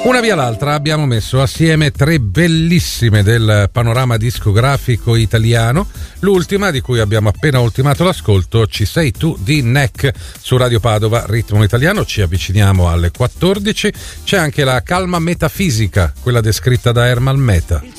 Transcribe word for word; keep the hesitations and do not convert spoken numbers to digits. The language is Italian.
Una via l'altra abbiamo messo assieme tre bellissime del panorama discografico italiano. L'ultima, di cui abbiamo appena ultimato l'ascolto, Ci sei tu di Neck su Radio Padova, ritmo italiano. Ci avviciniamo alle quattordici. C'è anche la calma metafisica, quella descritta da Ermal Meta. Il